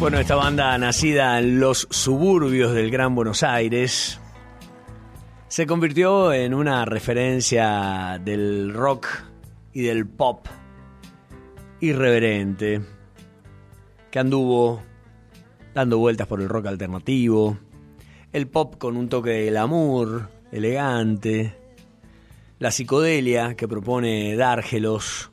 Bueno, esta banda nacida en los suburbios del Gran Buenos Aires se convirtió en una referencia del rock y del pop irreverente que anduvo dando vueltas por el rock alternativo, el pop con un toque de glamour elegante, la psicodelia que propone Dárgelos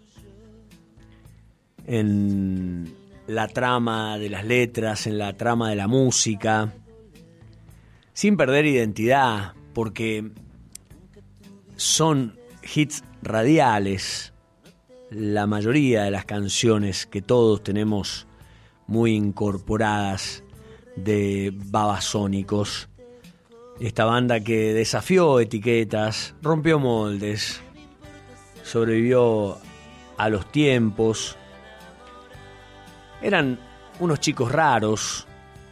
en la trama de las letras, en la trama de la música, sin perder identidad, porque son hits radiales, la mayoría de las canciones que todos tenemos muy incorporadas de Babasónicos. Esta banda que desafió etiquetas, rompió moldes, sobrevivió a los tiempos. Eran unos chicos raros,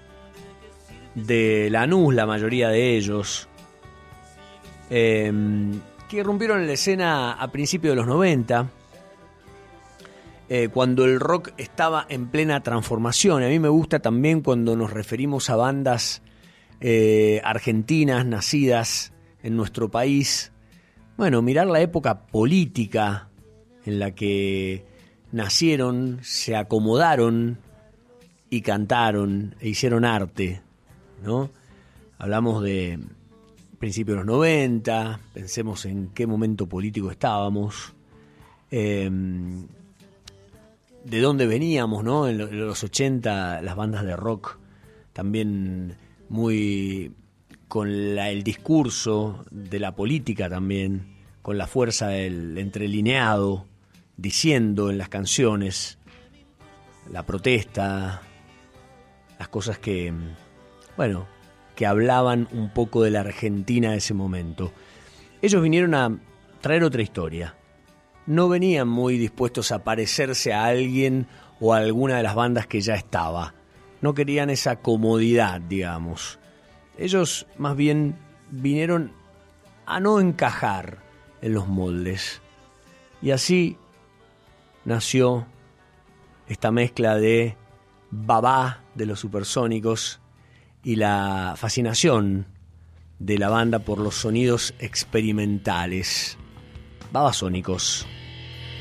de Lanús la mayoría de ellos, que rompieron la escena a principios de los 90, cuando el rock estaba en plena transformación. A mí me gusta también cuando nos referimos a bandas argentinas nacidas en nuestro país, bueno, mirar la época política en la que nacieron, se acomodaron y cantaron e hicieron arte, ¿no? Hablamos de principios de los 90, pensemos en qué momento político estábamos, de dónde veníamos, ¿no? En los 80 las bandas de rock también muy con el discurso de la política también, con la fuerza del entrelineado, diciendo en las canciones la protesta, las cosas que, bueno, que hablaban un poco de la Argentina de ese momento. Ellos vinieron a traer otra historia. No venían muy dispuestos a parecerse a alguien o a alguna de las bandas que ya estaba. No querían esa comodidad, digamos. Ellos más bien vinieron a no encajar en los moldes. Y así nació esta mezcla de Babá de los Supersónicos y la fascinación de la banda por los sonidos experimentales. Babasónicos.